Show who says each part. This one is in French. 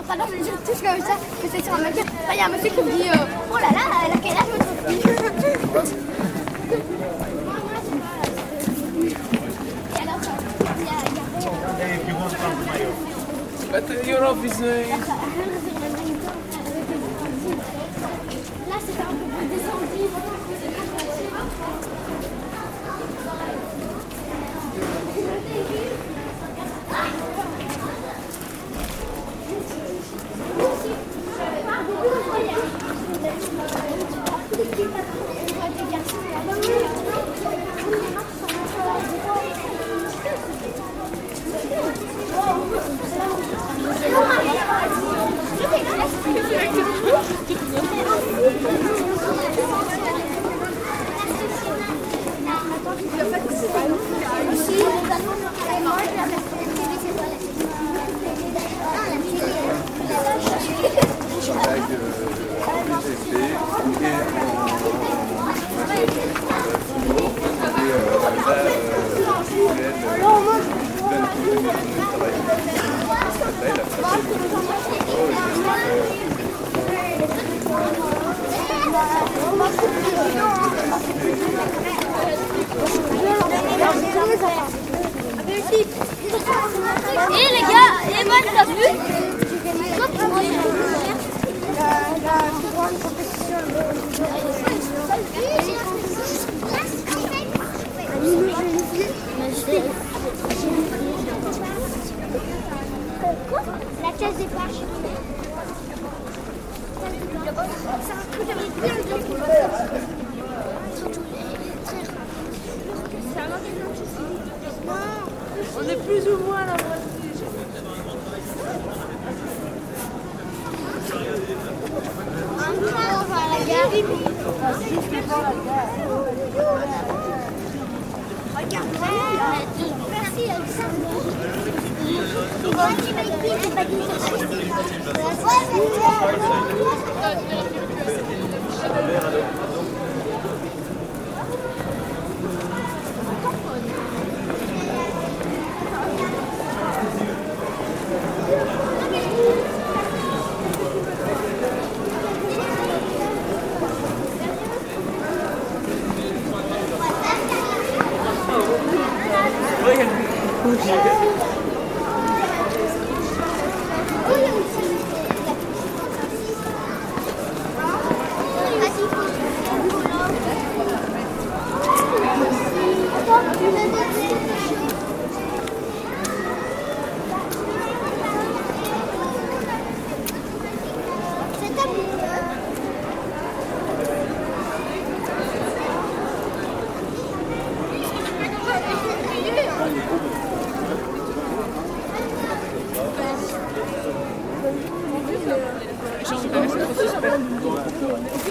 Speaker 1: pendant que je touche comme ça, que c'est sur un mannequin. Il y a un monsieur qui me dit oh là là, elle a quel âge votre fille? Et alors,
Speaker 2: But Europe is...
Speaker 1: là, c'est un peu plus descendu.
Speaker 3: Et les gars, Eman, t'as vu?
Speaker 1: La plus grande compétition.
Speaker 3: La case des parches.
Speaker 1: C'est un truc avec plein de trucs.
Speaker 4: On est plus ou moins à la moitié.
Speaker 1: Encore, on va à la gare. Regarde, merci, Alexandre.
Speaker 2: J'en ai